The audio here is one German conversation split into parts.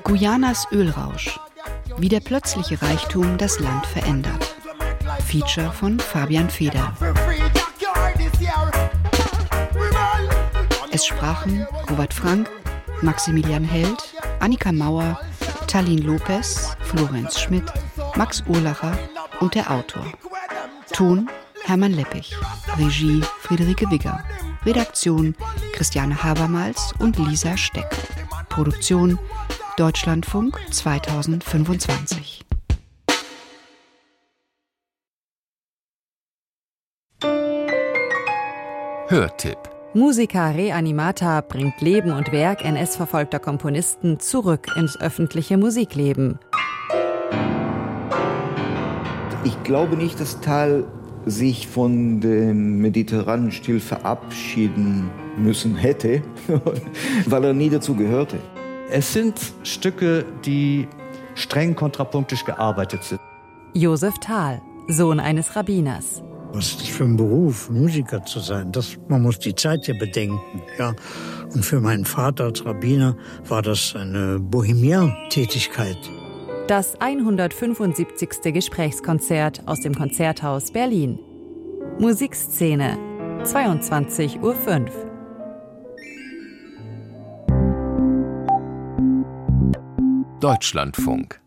Guyanas Ölrausch. Wie der plötzliche Reichtum das Land verändert. Feature von Fabian Feder. Es sprachen Robert Frank, Maximilian Held, Annika Mauer, Tallin Lopez, Florenz Schmidt, Max Urlacher und der Autor. Ton Hermann Leppich, Regie Friederike Wigger, Redaktion Christiane Habermals und Lisa Steck. Produktion Deutschlandfunk 2025. Hörtipp. Musica Reanimata bringt Leben und Werk NS-verfolgter Komponisten zurück ins öffentliche Musikleben. Ich glaube nicht, dass Thal sich von dem mediterranen Stil verabschieden müssen hätte, weil er nie dazu gehörte. Es sind Stücke, die streng kontrapunktisch gearbeitet sind. Josef Thal, Sohn eines Rabbiners. Was ist das für ein Beruf, Musiker zu sein? Man muss die Zeit ja bedenken. Ja. Und für meinen Vater als Rabbiner war das eine Bohemian-Tätigkeit. Das 175. Gesprächskonzert aus dem Konzerthaus Berlin. Musikszene, 22:05 Uhr. Deutschlandfunk.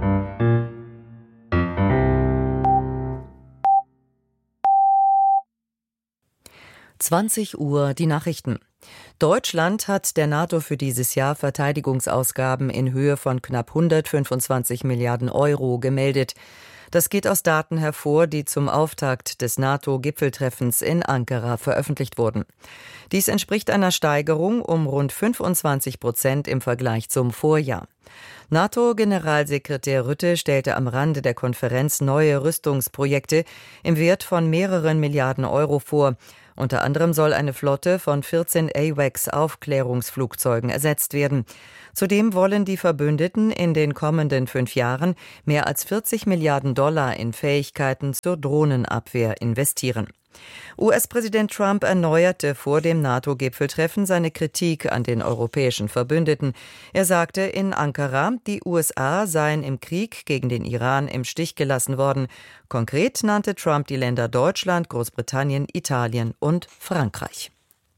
Uhr die Nachrichten. Deutschland hat der NATO für dieses Jahr Verteidigungsausgaben in Höhe von knapp 125 Milliarden Euro gemeldet. Das geht aus Daten hervor, die zum Auftakt des NATO-Gipfeltreffens in Ankara veröffentlicht wurden. Dies entspricht einer Steigerung um rund 25% im Vergleich zum Vorjahr. NATO-Generalsekretär Rutte stellte am Rande der Konferenz neue Rüstungsprojekte im Wert von mehreren Milliarden Euro vor. Unter anderem soll eine Flotte von 14 AWACS-Aufklärungsflugzeugen ersetzt werden. Zudem wollen die Verbündeten in den kommenden 5 Jahren mehr als $40 Milliarden in Fähigkeiten zur Drohnenabwehr investieren. US-Präsident Trump erneuerte vor dem NATO-Gipfeltreffen seine Kritik an den europäischen Verbündeten. Er sagte in Ankara, die USA seien im Krieg gegen den Iran im Stich gelassen worden. Konkret nannte Trump die Länder Deutschland, Großbritannien, Italien und Frankreich.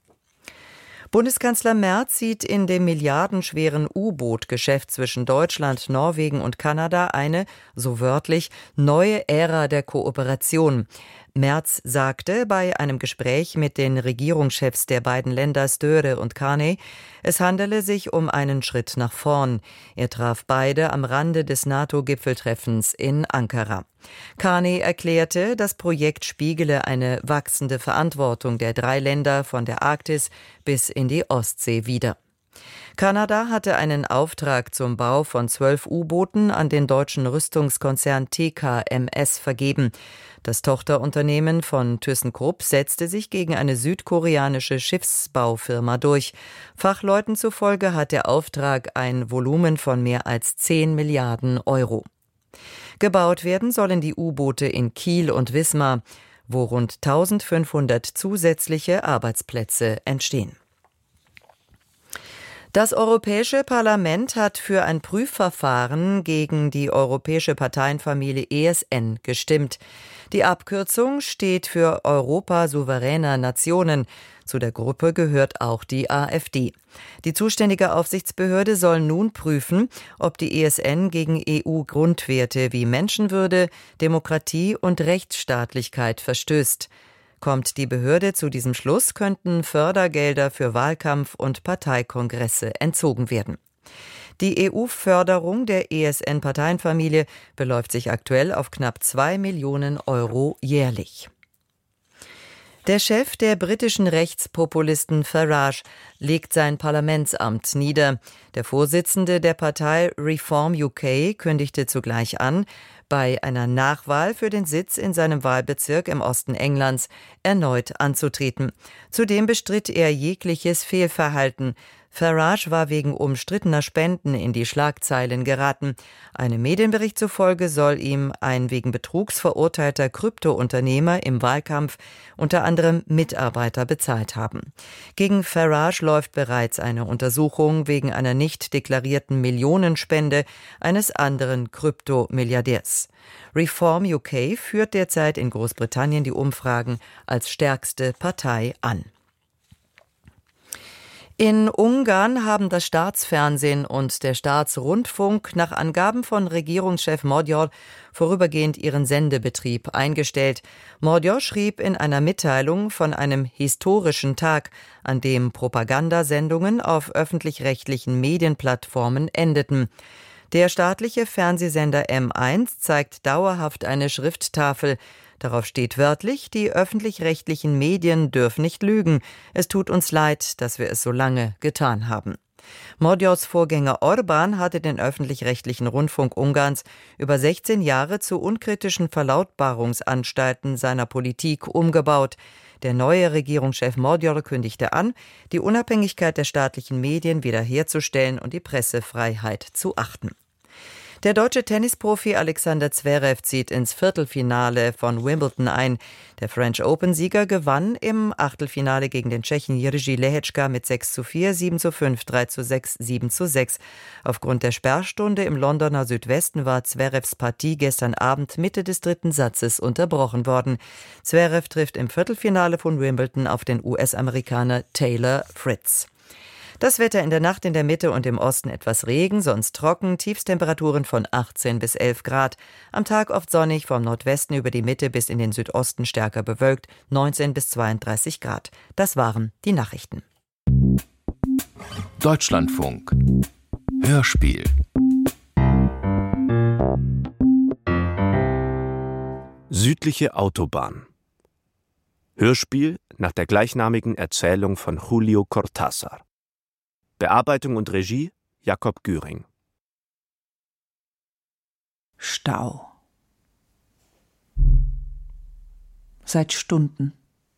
Bundeskanzler Merz sieht in dem milliardenschweren U-Boot-Geschäft zwischen Deutschland, Norwegen und Kanada eine, so wörtlich, neue Ära der Kooperation. Merz sagte bei einem Gespräch mit den Regierungschefs der beiden Länder Störe und Carney, es handele sich um einen Schritt nach vorn. Er traf beide am Rande des NATO-Gipfeltreffens in Ankara. Carney erklärte, das Projekt spiegele eine wachsende Verantwortung der 3 Länder von der Arktis bis in die Ostsee wider. Kanada hatte einen Auftrag zum Bau von 12 U-Booten an den deutschen Rüstungskonzern TKMS vergeben. Das Tochterunternehmen von ThyssenKrupp setzte sich gegen eine südkoreanische Schiffsbaufirma durch. Fachleuten zufolge hat der Auftrag ein Volumen von mehr als 10 Milliarden Euro. Gebaut werden sollen die U-Boote in Kiel und Wismar, wo rund 1500 zusätzliche Arbeitsplätze entstehen. Das Europäische Parlament hat für ein Prüfverfahren gegen die europäische Parteienfamilie ESN gestimmt. Die Abkürzung steht für Europa souveräner Nationen. Zu der Gruppe gehört auch die AfD. Die zuständige Aufsichtsbehörde soll nun prüfen, ob die ESN gegen EU-Grundwerte wie Menschenwürde, Demokratie und Rechtsstaatlichkeit verstößt. Kommt die Behörde zu diesem Schluss, könnten Fördergelder für Wahlkampf und Parteikongresse entzogen werden. Die EU-Förderung der ESN-Parteienfamilie beläuft sich aktuell auf knapp 2 Millionen Euro jährlich. Der Chef der britischen Rechtspopulisten Farage legt sein Parlamentsamt nieder. Der Vorsitzende der Partei Reform UK kündigte zugleich an, bei einer Nachwahl für den Sitz in seinem Wahlbezirk im Osten Englands erneut anzutreten. Zudem bestritt er jegliches Fehlverhalten. Farage war wegen umstrittener Spenden in die Schlagzeilen geraten. Einem Medienbericht zufolge soll ihm ein wegen Betrugs verurteilter Kryptounternehmer im Wahlkampf unter anderem Mitarbeiter bezahlt haben. Gegen Farage läuft bereits eine Untersuchung wegen einer nicht deklarierten Millionenspende eines anderen Kryptomilliardärs. Reform UK führt derzeit in Großbritannien die Umfragen als stärkste Partei an. In Ungarn haben das Staatsfernsehen und der Staatsrundfunk nach Angaben von Regierungschef Magyar vorübergehend ihren Sendebetrieb eingestellt. Magyar schrieb in einer Mitteilung von einem historischen Tag, an dem Propagandasendungen auf öffentlich-rechtlichen Medienplattformen endeten. Der staatliche Fernsehsender M1 zeigt dauerhaft eine Schrifttafel. Darauf steht wörtlich, die öffentlich-rechtlichen Medien dürfen nicht lügen. Es tut uns leid, dass wir es so lange getan haben. Magyars Vorgänger Orbán hatte den öffentlich-rechtlichen Rundfunk Ungarns über 16 Jahre zu unkritischen Verlautbarungsanstalten seiner Politik umgebaut. Der neue Regierungschef Magyar kündigte an, die Unabhängigkeit der staatlichen Medien wiederherzustellen und die Pressefreiheit zu achten. Der deutsche Tennisprofi Alexander Zverev zieht ins Viertelfinale von Wimbledon ein. Der French Open-Sieger gewann im Achtelfinale gegen den Tschechen Jiří Lehečka mit 6:4, 7:5, 3:6, 7:6. Aufgrund der Sperrstunde im Londoner Südwesten war Zverevs Partie gestern Abend Mitte des dritten Satzes unterbrochen worden. Zverev trifft im Viertelfinale von Wimbledon auf den US-Amerikaner Taylor Fritz. Das Wetter in der Nacht in der Mitte und im Osten etwas Regen, sonst trocken, Tiefstemperaturen von 18 bis 11 Grad. Am Tag oft sonnig, vom Nordwesten über die Mitte bis in den Südosten stärker bewölkt, 19 bis 32 Grad. Das waren die Nachrichten. Deutschlandfunk. Hörspiel. Südliche Autobahn. Hörspiel nach der gleichnamigen Erzählung von Julio Cortázar. Bearbeitung und Regie Jakob Güring. Stau. Seit Stunden.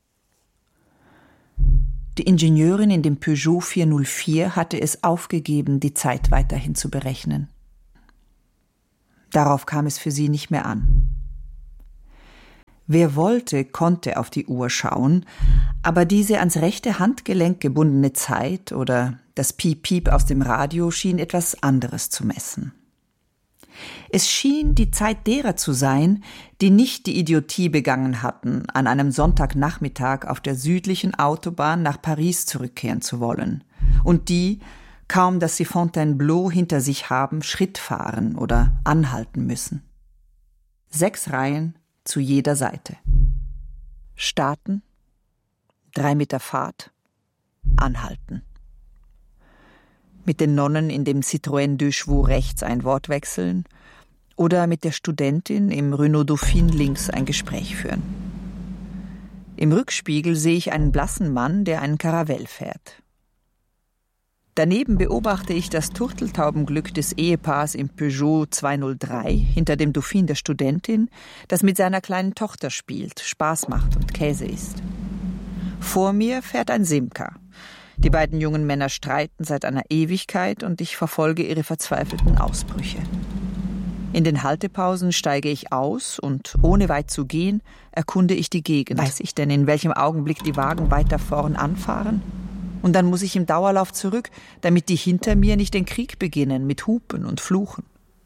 Die Ingenieurin in dem Peugeot 404 hatte es aufgegeben, die Zeit weiterhin zu berechnen. Darauf kam es für sie nicht mehr an. Wer wollte, konnte auf die Uhr schauen, aber diese ans rechte Handgelenk gebundene Zeit oder das Piep-Piep aus dem Radio schien etwas anderes zu messen. Es schien die Zeit derer zu sein, die nicht die Idiotie begangen hatten, an einem Sonntagnachmittag auf der südlichen Autobahn nach Paris zurückkehren zu wollen und die, kaum dass sie Fontainebleau hinter sich haben, Schritt fahren oder anhalten müssen. 6 Reihen zu jeder Seite. Starten, 3 Meter Fahrt, anhalten. Mit den Nonnen in dem Citroën Deux Chevaux rechts ein Wort wechseln oder mit der Studentin im Renault Dauphine links ein Gespräch führen. Im Rückspiegel sehe ich einen blassen Mann, der einen Caravelle fährt. Daneben beobachte ich das Turteltaubenglück des Ehepaars im Peugeot 203 hinter dem Dauphine der Studentin, das mit seiner kleinen Tochter spielt, Spaß macht und Käse isst. Vor mir fährt ein Simca. Die beiden jungen Männer streiten seit einer Ewigkeit und ich verfolge ihre verzweifelten Ausbrüche. In den Haltepausen steige ich aus und, ohne weit zu gehen, erkunde ich die Gegend. Weiß ich denn, in welchem Augenblick die Wagen weiter vorn anfahren? Und dann muss ich im Dauerlauf zurück, damit die hinter mir nicht den Krieg beginnen mit Hupen und Fluchen.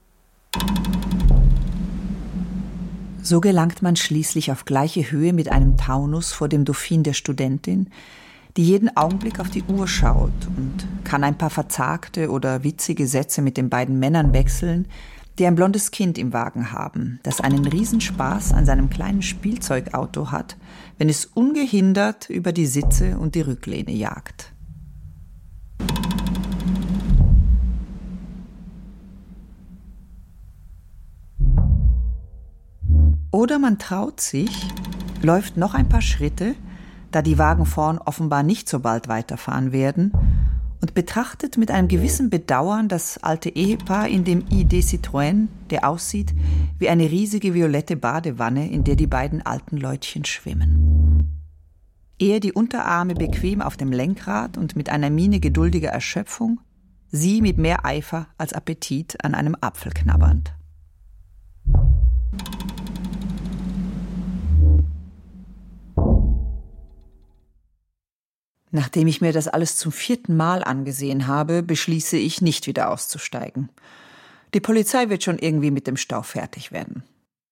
So gelangt man schließlich auf gleiche Höhe mit einem Taunus vor dem Dauphine der Studentin, die jeden Augenblick auf die Uhr schaut und kann ein paar verzagte oder witzige Sätze mit den beiden Männern wechseln, die ein blondes Kind im Wagen haben, das einen Riesenspaß an seinem kleinen Spielzeugauto hat, wenn es ungehindert über die Sitze und die Rücklehne jagt. Oder man traut sich, läuft noch ein paar Schritte, da die Wagen vorn offenbar nicht so bald weiterfahren werden, und betrachtet mit einem gewissen Bedauern das alte Ehepaar in dem ID Citroën, der aussieht wie eine riesige violette Badewanne, in der die beiden alten Leutchen schwimmen. Er die Unterarme bequem auf dem Lenkrad und mit einer Miene geduldiger Erschöpfung, sie mit mehr Eifer als Appetit an einem Apfel knabbernd. Nachdem ich mir das alles zum 4. Mal angesehen habe, beschließe ich, nicht wieder auszusteigen. Die Polizei wird schon irgendwie mit dem Stau fertig werden.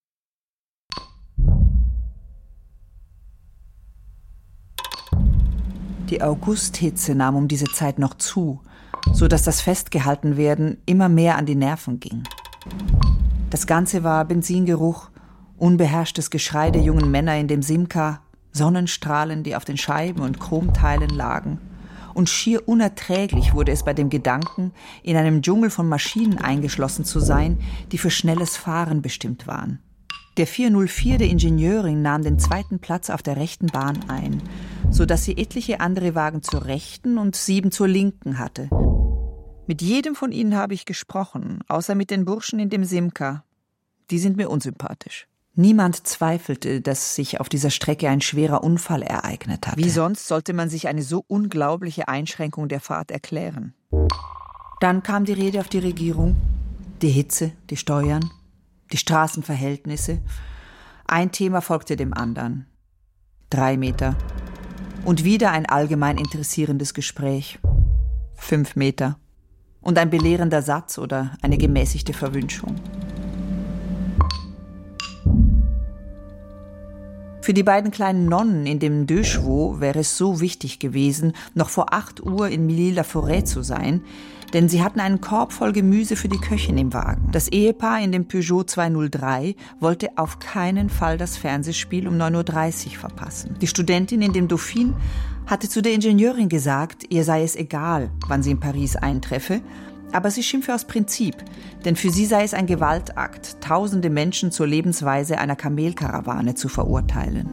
Die Augusthitze nahm um diese Zeit noch zu, so dass das Festgehaltenwerden immer mehr an die Nerven ging. Das Ganze war Benzingeruch, unbeherrschtes Geschrei der jungen Männer in dem Simca, Sonnenstrahlen, die auf den Scheiben und Chromteilen lagen. Und schier unerträglich wurde es bei dem Gedanken, in einem Dschungel von Maschinen eingeschlossen zu sein, die für schnelles Fahren bestimmt waren. Der 404 der Ingenieurin nahm den 2. Platz auf der rechten Bahn ein, so dass sie etliche andere Wagen zur rechten und 7 zur linken hatte. Mit jedem von ihnen habe ich gesprochen, außer mit den Burschen in dem Simca. Die sind mir unsympathisch. Niemand zweifelte, dass sich auf dieser Strecke ein schwerer Unfall ereignet hatte. Wie sonst sollte man sich eine so unglaubliche Einschränkung der Fahrt erklären? Dann kam die Rede auf die Regierung, die Hitze, die Steuern, die Straßenverhältnisse. Ein Thema folgte dem anderen. 3 Meter. Und wieder ein allgemein interessierendes Gespräch. 5 Meter. Und ein belehrender Satz oder eine gemäßigte Verwünschung. Für die beiden kleinen Nonnen in dem Deux Chevaux wäre es so wichtig gewesen, noch vor 8 Uhr in Milly-la-Forêt zu sein, denn sie hatten einen Korb voll Gemüse für die Köchin im Wagen. Das Ehepaar in dem Peugeot 203 wollte auf keinen Fall das Fernsehspiel um 9.30 Uhr verpassen. Die Studentin in dem Dauphine hatte zu der Ingenieurin gesagt, ihr sei es egal, wann sie in Paris eintreffe, aber sie schimpfe aus Prinzip, denn für sie sei es ein Gewaltakt, tausende Menschen zur Lebensweise einer Kamelkarawane zu verurteilen.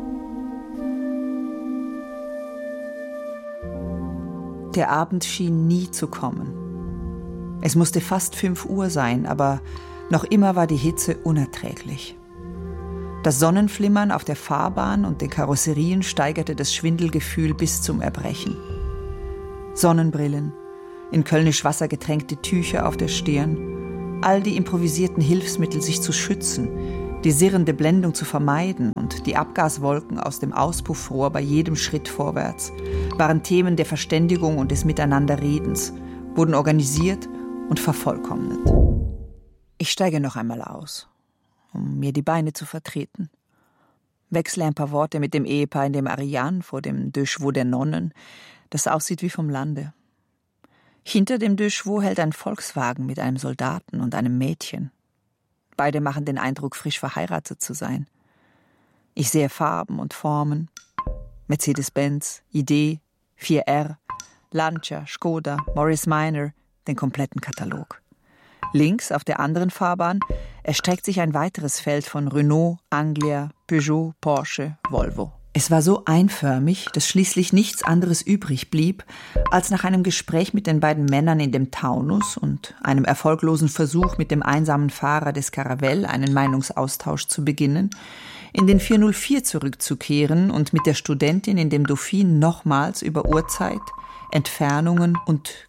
Der Abend schien nie zu kommen. Es musste fast 5 Uhr sein, aber noch immer war die Hitze unerträglich. Das Sonnenflimmern auf der Fahrbahn und den Karosserien steigerte das Schwindelgefühl bis zum Erbrechen. Sonnenbrillen, in kölnisch Wasser getränkte Tücher auf der Stirn, all die improvisierten Hilfsmittel, sich zu schützen, die sirrende Blendung zu vermeiden und die Abgaswolken aus dem Auspuffrohr bei jedem Schritt vorwärts, waren Themen der Verständigung und des Miteinanderredens, wurden organisiert und vervollkommnet. Ich steige noch einmal aus, um mir die Beine zu vertreten. Wechsle ein paar Worte mit dem Ehepaar in dem Ariane vor dem Deux Chevaux der Nonnen, das aussieht wie vom Lande. Hinter dem Deux Chevaux hält ein Volkswagen mit einem Soldaten und einem Mädchen. Beide machen den Eindruck, frisch verheiratet zu sein. Ich sehe Farben und Formen. Mercedes-Benz, ID, 4R, Lancia, Skoda, Morris Minor, den kompletten Katalog. Links auf der anderen Fahrbahn erstreckt sich ein weiteres Feld von Renault, Anglia, Peugeot, Porsche, Volvo. Es war so einförmig, dass schließlich nichts anderes übrig blieb, als nach einem Gespräch mit den beiden Männern in dem Taunus und einem erfolglosen Versuch mit dem einsamen Fahrer des Caravelle einen Meinungsaustausch zu beginnen, in den 404 zurückzukehren und mit der Studentin in dem Dauphine nochmals über Uhrzeit, Entfernungen und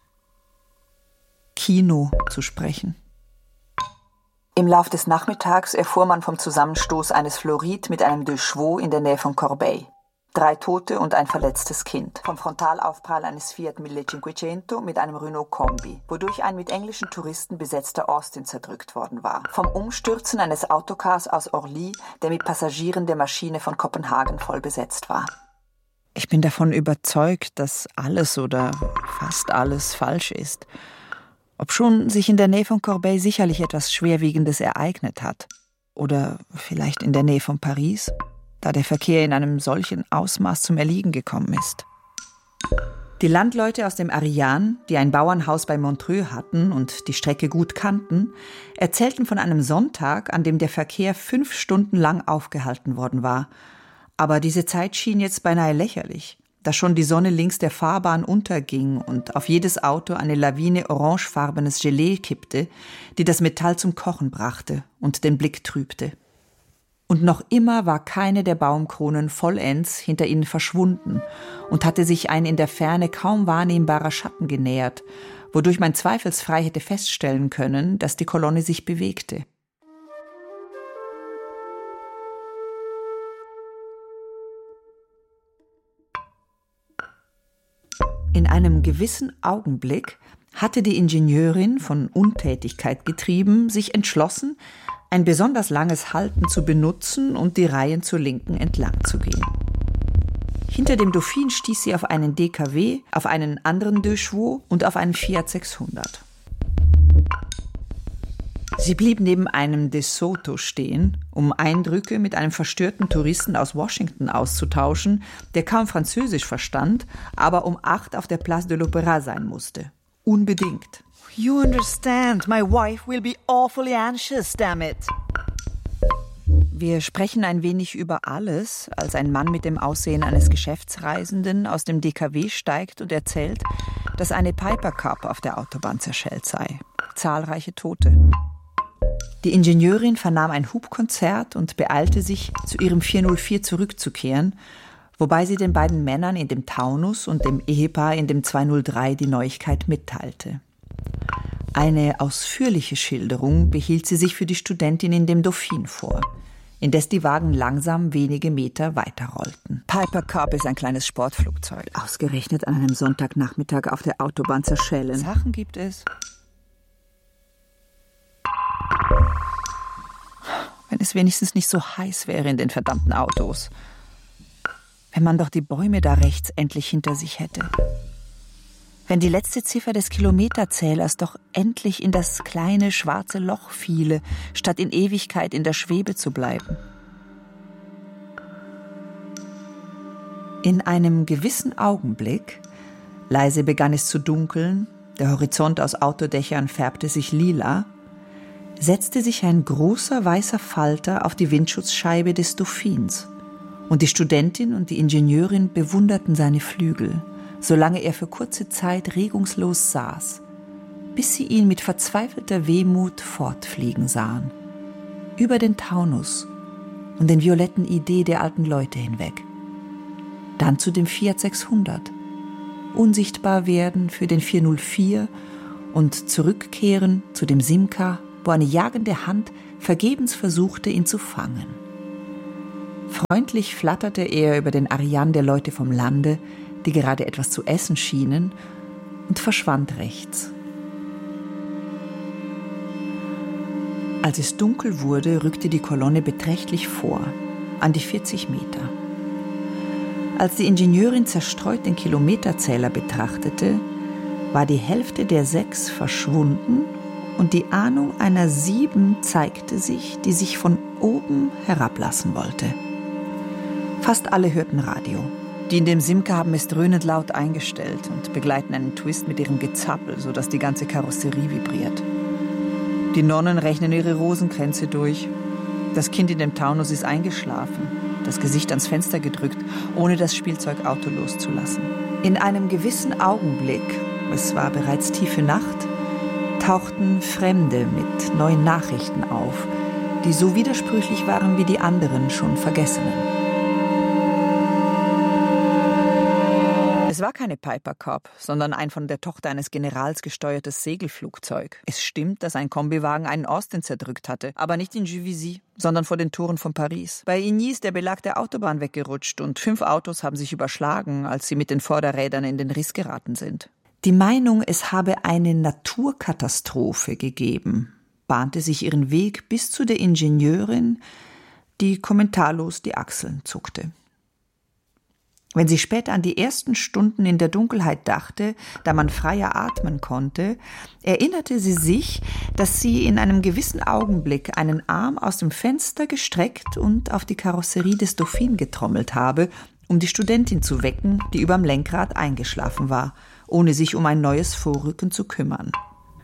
Kino zu sprechen. Im Lauf des Nachmittags erfuhr man vom Zusammenstoß eines Floride mit einem Deux Chevaux in der Nähe von Corbeil. 3 Tote und ein verletztes Kind. Vom Frontalaufprall eines Fiat 1500 mit einem Renault Kombi, wodurch ein mit englischen Touristen besetzter Austin zerdrückt worden war. Vom Umstürzen eines Autocars aus Orly, der mit Passagieren der Maschine von Kopenhagen voll besetzt war. Ich bin davon überzeugt, dass alles oder fast alles falsch ist. Obschon sich in der Nähe von Corbeil sicherlich etwas Schwerwiegendes ereignet hat. Oder vielleicht in der Nähe von Paris, da der Verkehr in einem solchen Ausmaß zum Erliegen gekommen ist. Die Landleute aus dem Ariane, die ein Bauernhaus bei Montreux hatten und die Strecke gut kannten, erzählten von einem Sonntag, an dem der Verkehr 5 Stunden lang aufgehalten worden war. Aber diese Zeit schien jetzt beinahe lächerlich, da schon die Sonne links der Fahrbahn unterging und auf jedes Auto eine Lawine orangefarbenes Gelee kippte, die das Metall zum Kochen brachte und den Blick trübte. Und noch immer war keine der Baumkronen vollends hinter ihnen verschwunden und hatte sich ein in der Ferne kaum wahrnehmbarer Schatten genähert, wodurch man zweifelsfrei hätte feststellen können, dass die Kolonne sich bewegte. In einem gewissen Augenblick hatte die Ingenieurin, von Untätigkeit getrieben, sich entschlossen, ein besonders langes Halten zu benutzen und die Reihen zur Linken entlang zu gehen. Hinter dem Dauphine stieß sie auf einen DKW, auf einen anderen Deux Chevaux und auf einen Fiat 600. Sie blieb neben einem De Soto stehen, um Eindrücke mit einem verstörten Touristen aus Washington auszutauschen, der kaum Französisch verstand, aber um 8 auf der Place de l'Opéra sein musste. Unbedingt. You understand, my wife will be awfully anxious, damn it. Wir sprechen ein wenig über alles, als ein Mann mit dem Aussehen eines Geschäftsreisenden aus dem DKW steigt und erzählt, dass eine Piper Cub auf der Autobahn zerschellt sei. Zahlreiche Tote. Die Ingenieurin vernahm ein Hubkonzert und beeilte sich, zu ihrem 404 zurückzukehren, wobei sie den beiden Männern in dem Taunus und dem Ehepaar in dem 203 die Neuigkeit mitteilte. Eine ausführliche Schilderung behielt sie sich für die Studentin in dem Dauphine vor, indes die Wagen langsam wenige Meter weiterrollten. Piper Cub ist ein kleines Sportflugzeug. Ausgerechnet an einem Sonntagnachmittag auf der Autobahn zerschellen. Sachen gibt es. Wenn es wenigstens nicht so heiß wäre in den verdammten Autos. Wenn man doch die Bäume da rechts endlich hinter sich hätte. Wenn die letzte Ziffer des Kilometerzählers doch endlich in das kleine schwarze Loch fiele, statt in Ewigkeit in der Schwebe zu bleiben. In einem gewissen Augenblick, leise begann es zu dunkeln, der Horizont aus Autodächern färbte sich lila, setzte sich ein großer weißer Falter auf die Windschutzscheibe des Dauphins, und die Studentin und die Ingenieurin bewunderten seine Flügel, solange er für kurze Zeit regungslos saß, bis sie ihn mit verzweifelter Wehmut fortfliegen sahen, über den Taunus und den violetten Idee der alten Leute hinweg. Dann zu dem Fiat 600, unsichtbar werden für den 404 und zurückkehren zu dem Simca, wo eine jagende Hand vergebens versuchte, ihn zu fangen. Freundlich flatterte er über den Ariane der Leute vom Lande, die gerade etwas zu essen schienen, und verschwand rechts. Als es dunkel wurde, rückte die Kolonne beträchtlich vor, an die 40 Meter. Als die Ingenieurin zerstreut den Kilometerzähler betrachtete, war die Hälfte der 6 verschwunden und die Ahnung einer 7 zeigte sich, die sich von oben herablassen wollte. Fast alle hörten Radio. Die in dem Simca haben es dröhnend laut eingestellt und begleiten einen Twist mit ihrem Gezappel, sodass die ganze Karosserie vibriert. Die Nonnen rechnen ihre Rosenkränze durch. Das Kind in dem Taunus ist eingeschlafen, das Gesicht ans Fenster gedrückt, ohne das Spielzeugauto loszulassen. In einem gewissen Augenblick, es war bereits tiefe Nacht, tauchten Fremde mit neuen Nachrichten auf, die so widersprüchlich waren wie die anderen schon Vergessenen. Es war keine Piper Cub, sondern ein von der Tochter eines Generals gesteuertes Segelflugzeug. Es stimmt, dass ein Kombiwagen einen Austin zerdrückt hatte, aber nicht in Juvisy, sondern vor den Toren von Paris. Bei Igny ist der Belag der Autobahn weggerutscht und 5 Autos haben sich überschlagen, als sie mit den Vorderrädern in den Riss geraten sind. Die Meinung, es habe eine Naturkatastrophe gegeben, bahnte sich ihren Weg bis zu der Ingenieurin, die kommentarlos die Achseln zuckte. Wenn sie später an die ersten Stunden in der Dunkelheit dachte, da man freier atmen konnte, erinnerte sie sich, dass sie in einem gewissen Augenblick einen Arm aus dem Fenster gestreckt und auf die Karosserie des Dauphine getrommelt habe, um die Studentin zu wecken, die überm Lenkrad eingeschlafen war, ohne sich um ein neues Vorrücken zu kümmern.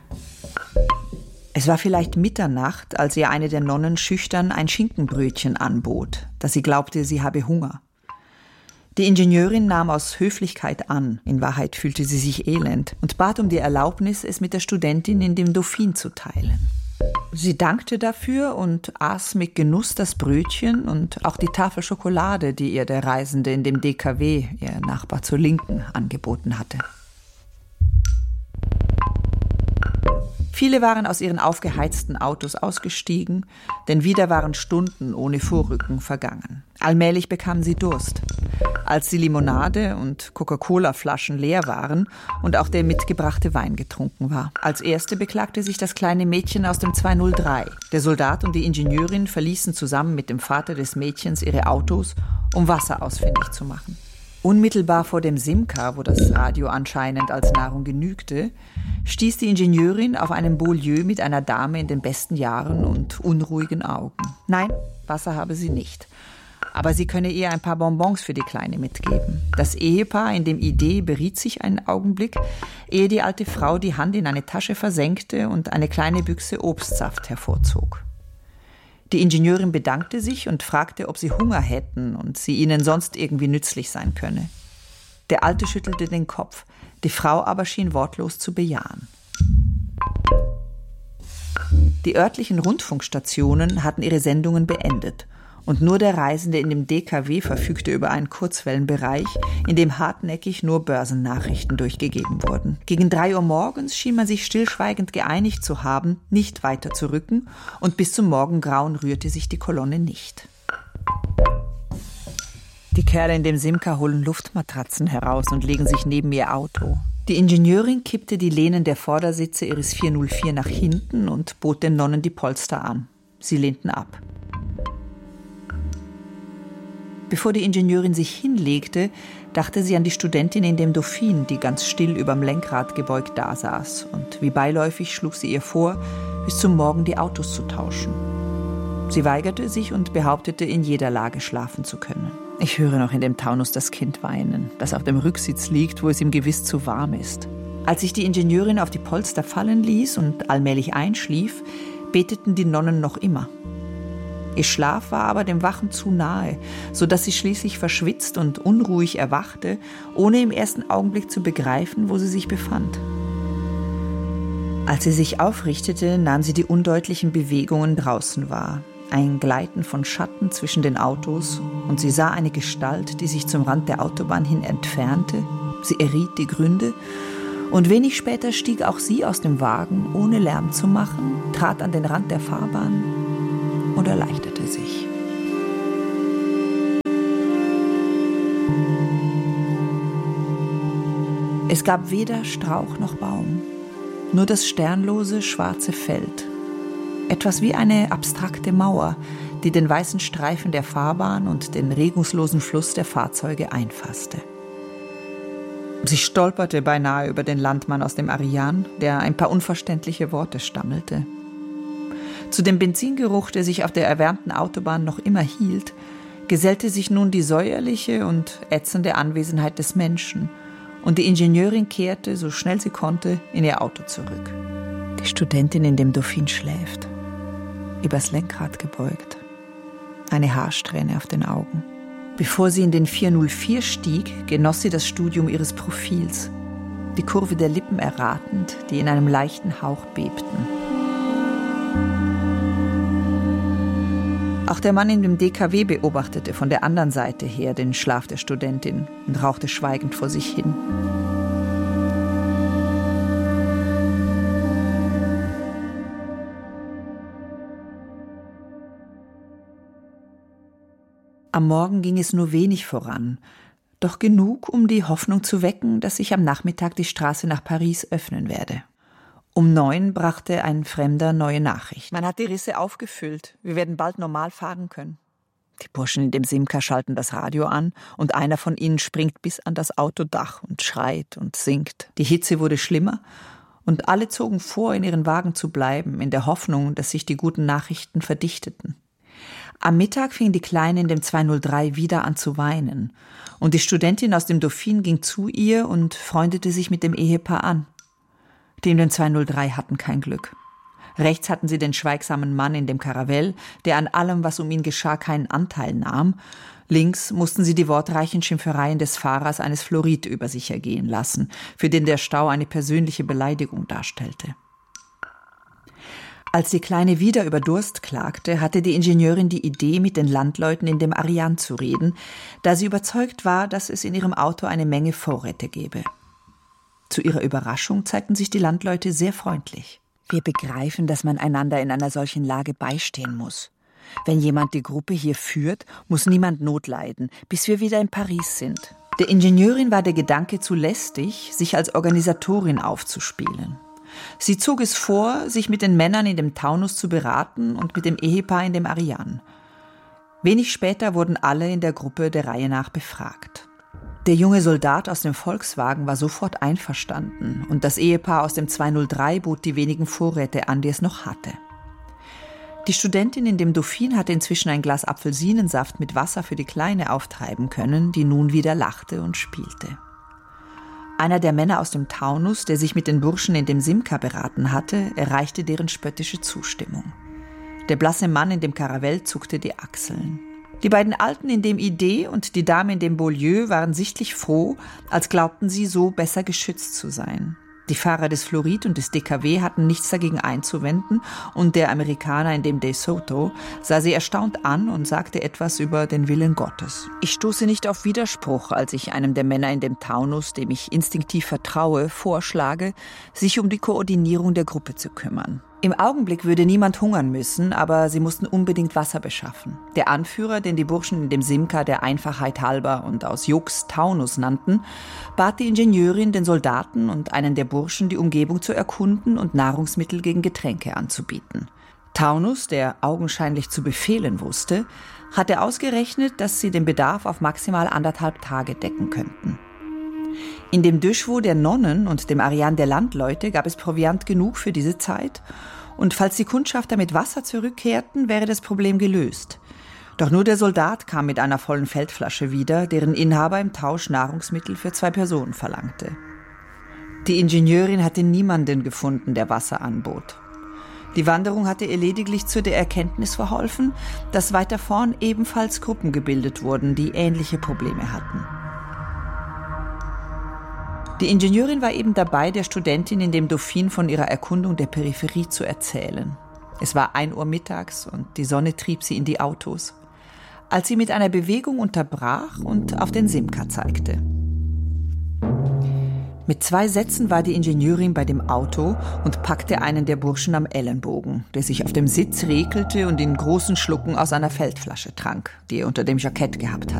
Es war vielleicht Mitternacht, als ihr eine der Nonnen schüchtern ein Schinkenbrötchen anbot, da sie glaubte, sie habe Hunger. Die Ingenieurin nahm aus Höflichkeit an, in Wahrheit fühlte sie sich elend, und bat um die Erlaubnis, es mit der Studentin in dem Dauphine zu teilen. Sie dankte dafür und aß mit Genuss das Brötchen und auch die Tafel Schokolade, die ihr der Reisende in dem DKW, ihr Nachbar zur Linken, angeboten hatte. Viele waren aus ihren aufgeheizten Autos ausgestiegen, denn wieder waren Stunden ohne Vorrücken vergangen. Allmählich bekamen sie Durst. Als die Limonade und Coca-Cola-Flaschen leer waren und auch der mitgebrachte Wein getrunken war. Als erste beklagte sich das kleine Mädchen aus dem 203. Der Soldat und die Ingenieurin verließen zusammen mit dem Vater des Mädchens ihre Autos, um Wasser ausfindig zu machen. Unmittelbar vor dem Simca, wo das Radio anscheinend als Nahrung genügte, stieß die Ingenieurin auf einen Beaulieu mit einer Dame in den besten Jahren und unruhigen Augen. Nein, Wasser habe sie nicht. Aber sie könne ihr ein paar Bonbons für die Kleine mitgeben. Das Ehepaar in dem Idee beriet sich einen Augenblick, ehe die alte Frau die Hand in eine Tasche versenkte und eine kleine Büchse Obstsaft hervorzog. Die Ingenieurin bedankte sich und fragte, ob sie Hunger hätten und sie ihnen sonst irgendwie nützlich sein könne. Der Alte schüttelte den Kopf, die Frau aber schien wortlos zu bejahen. Die örtlichen Rundfunkstationen hatten ihre Sendungen beendet und nur der Reisende in dem DKW verfügte über einen Kurzwellenbereich, in dem hartnäckig nur Börsennachrichten durchgegeben wurden. Gegen 3 Uhr morgens schien man sich stillschweigend geeinigt zu haben, nicht weiter zu rücken, und bis zum Morgengrauen rührte sich die Kolonne nicht. Die Kerle in dem Simca holen Luftmatratzen heraus und legen sich neben ihr Auto. Die Ingenieurin kippte die Lehnen der Vordersitze ihres 404 nach hinten und bot den Nonnen die Polster an. Sie lehnten ab. Bevor die Ingenieurin sich hinlegte, dachte sie an die Studentin in dem Dauphine, die ganz still überm Lenkrad gebeugt dasaß. Und wie beiläufig schlug sie ihr vor, bis zum Morgen die Autos zu tauschen. Sie weigerte sich und behauptete, in jeder Lage schlafen zu können. Ich höre noch in dem Taunus das Kind weinen, das auf dem Rücksitz liegt, wo es ihm gewiss zu warm ist. Als sich die Ingenieurin auf die Polster fallen ließ und allmählich einschlief, beteten die Nonnen noch immer. Ihr Schlaf war aber dem Wachen zu nahe, so dass sie schließlich verschwitzt und unruhig erwachte, ohne im ersten Augenblick zu begreifen, wo sie sich befand. Als sie sich aufrichtete, nahm sie die undeutlichen Bewegungen draußen wahr. Ein Gleiten von Schatten zwischen den Autos, und sie sah eine Gestalt, die sich zum Rand der Autobahn hin entfernte. Sie erriet die Gründe, und wenig später stieg auch sie aus dem Wagen, ohne Lärm zu machen, trat an den Rand der Fahrbahn und erleichterte sich. Es gab weder Strauch noch Baum, nur das sternlose, schwarze Feld. Etwas wie eine abstrakte Mauer, die den weißen Streifen der Fahrbahn und den regungslosen Fluss der Fahrzeuge einfasste. Sie stolperte beinahe über den Landmann aus dem Ariane, der ein paar unverständliche Worte stammelte. Zu dem Benzingeruch, der sich auf der erwärmten Autobahn noch immer hielt, gesellte sich nun die säuerliche und ätzende Anwesenheit des Menschen, und die Ingenieurin kehrte, so schnell sie konnte, in ihr Auto zurück. Die Studentin in dem Dauphine schläft, übers Lenkrad gebeugt, eine Haarsträhne auf den Augen. Bevor sie in den 404 stieg, genoss sie das Studium ihres Profils, die Kurve der Lippen erratend, die in einem leichten Hauch bebten. Auch der Mann in dem DKW beobachtete von der anderen Seite her den Schlaf der Studentin und rauchte schweigend vor sich hin. Am Morgen ging es nur wenig voran, doch genug, um die Hoffnung zu wecken, dass sich am Nachmittag die Straße nach Paris öffnen werde. Um 9 brachte ein Fremder neue Nachricht. Man hat die Risse aufgefüllt. Wir werden bald normal fahren können. Die Burschen in dem Simca schalten das Radio an und einer von ihnen springt bis an das Autodach und schreit und singt. Die Hitze wurde schlimmer und alle zogen vor, in ihren Wagen zu bleiben, in der Hoffnung, dass sich die guten Nachrichten verdichteten. Am Mittag fing die Kleine in dem 203 wieder an zu weinen und die Studentin aus dem Dauphine ging zu ihr und freundete sich mit dem Ehepaar an. Die in dem 203 hatten kein Glück. Rechts hatten sie den schweigsamen Mann in dem Karavell, der an allem, was um ihn geschah, keinen Anteil nahm. Links mussten sie die wortreichen Schimpfereien des Fahrers eines Florid über sich ergehen lassen, für den der Stau eine persönliche Beleidigung darstellte. Als die Kleine wieder über Durst klagte, hatte die Ingenieurin die Idee, mit den Landleuten in dem Ariane zu reden, da sie überzeugt war, dass es in ihrem Auto eine Menge Vorräte gäbe. Zu ihrer Überraschung zeigten sich die Landleute sehr freundlich. Wir begreifen, dass man einander in einer solchen Lage beistehen muss. Wenn jemand die Gruppe hier führt, muss niemand Not leiden, bis wir wieder in Paris sind. Der Ingenieurin war der Gedanke zu lästig, sich als Organisatorin aufzuspielen. Sie zog es vor, sich mit den Männern in dem Taunus zu beraten und mit dem Ehepaar in dem Ariane. Wenig später wurden alle in der Gruppe der Reihe nach befragt. Der junge Soldat aus dem Volkswagen war sofort einverstanden und das Ehepaar aus dem 203 bot die wenigen Vorräte an, die es noch hatte. Die Studentin in dem Dauphine hatte inzwischen ein Glas Apfelsinensaft mit Wasser für die Kleine auftreiben können, die nun wieder lachte und spielte. Einer der Männer aus dem Taunus, der sich mit den Burschen in dem Simca beraten hatte, erreichte deren spöttische Zustimmung. Der blasse Mann in dem Karavell zuckte die Achseln. Die beiden Alten in dem Idee und die Dame in dem Beaulieu waren sichtlich froh, als glaubten sie, so besser geschützt zu sein. Die Fahrer des Florid und des DKW hatten nichts dagegen einzuwenden und der Amerikaner in dem De Soto sah sie erstaunt an und sagte etwas über den Willen Gottes. Ich stoße nicht auf Widerspruch, als ich einem der Männer in dem Taunus, dem ich instinktiv vertraue, vorschlage, sich um die Koordinierung der Gruppe zu kümmern. Im Augenblick würde niemand hungern müssen, aber sie mussten unbedingt Wasser beschaffen. Der Anführer, den die Burschen in dem Simca der Einfachheit halber und aus Jux Taunus nannten, bat die Ingenieurin, den Soldaten und einen der Burschen die Umgebung zu erkunden und Nahrungsmittel gegen Getränke anzubieten. Taunus, der augenscheinlich zu befehlen wusste, hatte ausgerechnet, dass sie den Bedarf auf maximal 1,5 Tage decken könnten. In dem Döschwo der Nonnen und dem Ariane der Landleute gab es Proviant genug für diese Zeit und falls die Kundschafter mit Wasser zurückkehrten, wäre das Problem gelöst. Doch nur der Soldat kam mit einer vollen Feldflasche wieder, deren Inhaber im Tausch Nahrungsmittel für 2 Personen verlangte. Die Ingenieurin hatte niemanden gefunden, der Wasser anbot. Die Wanderung hatte ihr lediglich zu der Erkenntnis verholfen, dass weiter vorn ebenfalls Gruppen gebildet wurden, die ähnliche Probleme hatten. Die Ingenieurin war eben dabei, der Studentin in dem Dauphine von ihrer Erkundung der Peripherie zu erzählen. Es war 1 Uhr mittags und die Sonne trieb sie in die Autos, als sie mit einer Bewegung unterbrach und auf den Simca zeigte. Mit 2 Sätzen war die Ingenieurin bei dem Auto und packte einen der Burschen am Ellenbogen, der sich auf dem Sitz rekelte und in großen Schlucken aus einer Feldflasche trank, die er unter dem Jackett gehabt hatte.